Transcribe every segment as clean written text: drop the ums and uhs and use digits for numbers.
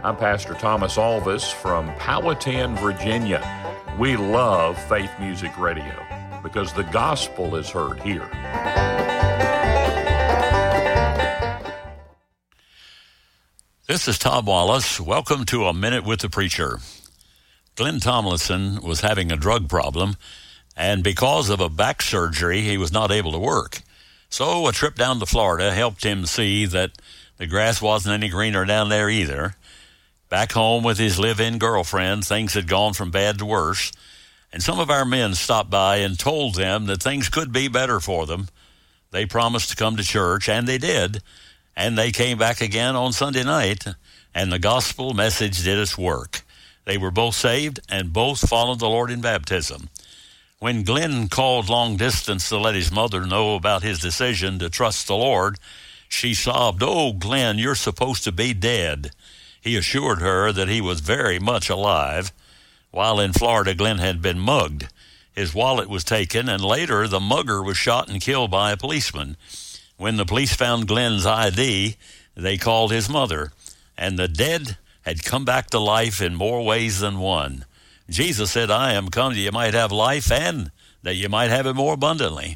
I'm Pastor Thomas Alvis from Powhatan, Virginia. We love Faith Music Radio because the gospel is heard here. This is Tom Wallace. Welcome to A Minute with the Preacher. Glenn Tomlinson was having a drug problem, and because of a back surgery, he was not able to work. So a trip down to Florida helped him see that the grass wasn't any greener down there either. Back home with his live-in girlfriend, things had gone from bad to worse, and some of our men stopped by and told them that things could be better for them. They promised to come to church, and they did. And they came back again on Sunday night, and the gospel message did its work. They were both saved and both followed the Lord in baptism. When Glenn called long distance to let his mother know about his decision to trust the Lord, she sobbed, "Oh, Glenn, you're supposed to be dead." He assured her that he was very much alive. While in Florida, Glenn had been mugged. His wallet was taken, and later the mugger was shot and killed by a policeman. When the police found Glenn's ID, they called his mother, and the dead had come back to life in more ways than one. Jesus said, "I am come that you might have life and that you might have it more abundantly."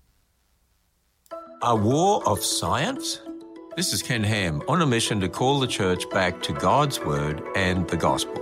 A war of science? This is Ken Ham on a mission to call the church back to God's Word and the Gospel.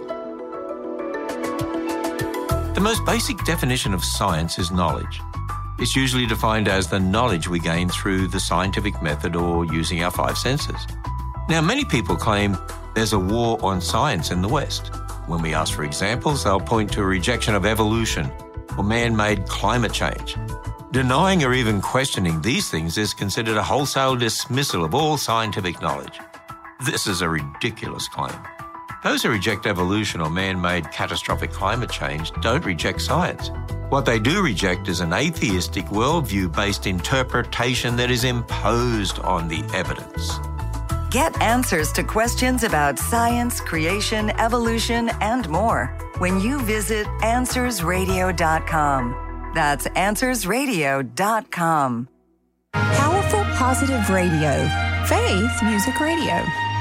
The most basic definition of science is knowledge. It's usually defined as the knowledge we gain through the scientific method or using our five senses. Now, many people claim there's a war on science in the West. When we ask for examples, they'll point to a rejection of evolution or man-made climate change. Denying or even questioning these things is considered a wholesale dismissal of all scientific knowledge. This is a ridiculous claim. Those who reject evolution or man-made catastrophic climate change don't reject science. What they do reject is an atheistic worldview-based interpretation that is imposed on the evidence. Get answers to questions about science, creation, evolution, and more when you visit AnswersRadio.com. That's AnswersRadio.com. Powerful Positive Radio. Faith Music Radio.